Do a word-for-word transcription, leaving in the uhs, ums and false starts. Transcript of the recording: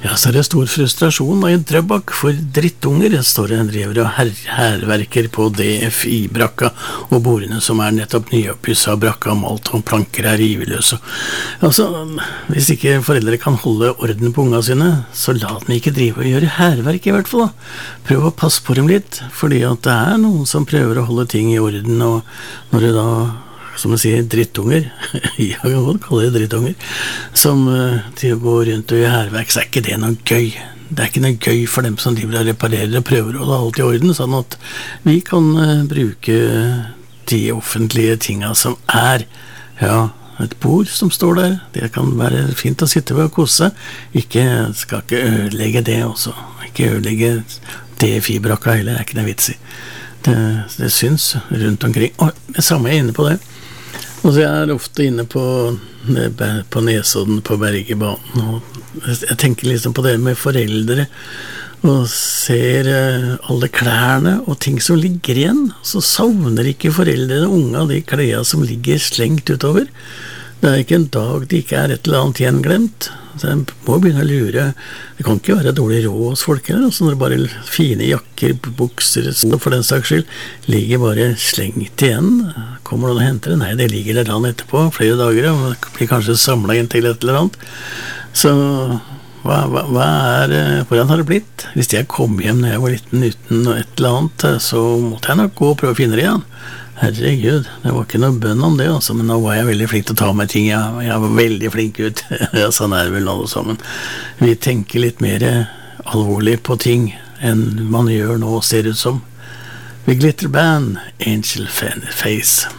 Ja, så er det stor frustrasjon da, i Drøbak for drittunger, står det en driver og her herverker på D F I-brakka, og bordene som er nettopp nyoppusset av brakka og malt, og planker er riveløse. Altså, hvis ikke foreldre kan holde orden på unga sine, så la dem ikke drive og gjøre herverk i hvert fall da. Prøv å passe på dem litt, fordi at det er noen som prøver å holde ting i orden, og når det da som man sier, drittunger, jeg kan godt kalle det drittunger, som uh, til å gå rundt og gjøre herverk, så er ikke det noe gøy. Det er ikke noe gøy for dem som driver og reparerer og prøver å holde alt i orden, sånn at vi kan uh, bruke de offentlige tingene som er, ja, et bord som står der, det kan være fint å sitte ved og kose, ikke, skal ikke ødelegge det også, ikke ødelegge D F I-brakka heller, det er ikke noe vits i. Det, det syns rundt omkring, og det samme er inne på det. Og så jeg er ofte inne på, på Nesodden på Bergebanen, og jeg tenker liksom på det med foreldre, og ser alle klærne og ting som ligger igjen, så savner ikke foreldrene unga de klærne som ligger slengt utover. Det er ikke en dag det ikke er et eller annet gjenglemt. Så jeg må begynne å lure. Det kan ikke være dårlig råd hos folk heller, altså når det bare fine jakker, bukser, for den saks skyld, ligger bare slengt igjen. Kommer noen og henter det? Nei, det ligger der dagen etterpå, flere dager, og det blir kanskje samlet inn til et eller annet. Så hva, hva, hva er, hvordan har det blitt? Hvis jeg kom hjem når jeg var liten uten et eller annet, så måtte jeg nok gå og prøve å finne det igjen. Herregud, det var ikke noe bønn om det, altså, men nå var jeg veldig flink til å ta med ting, jeg, jeg var veldig flink ut, ja, sånn er det vel alle sammen. Vi tenker litt mer alvorlig på ting enn man gjør nå, ser ut som. The Glitter Band, Angel Face.